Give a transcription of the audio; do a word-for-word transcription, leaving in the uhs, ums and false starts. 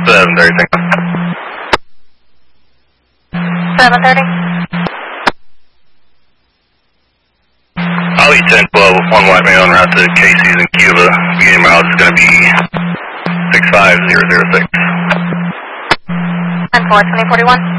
seven thirty. seven thirty. I'll be ten twelve, one white male en route to Casey's in Cuba. Beginning miles is going to be six five zero zero six. ten four, twenty forty-one.